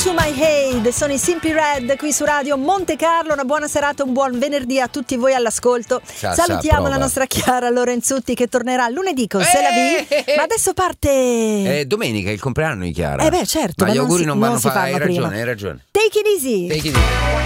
To My Head, sono i Simply Red qui su Radio Monte Carlo. Una buona serata, un buon venerdì a tutti voi all'ascolto. Salutiamo la nostra Chiara Lorenzutti che tornerà lunedì con C'est la vie. Ma adesso parte domenica, il compleanno di Chiara. Certo, ma gli auguri non vanno fatti. Hai ragione. Take it easy.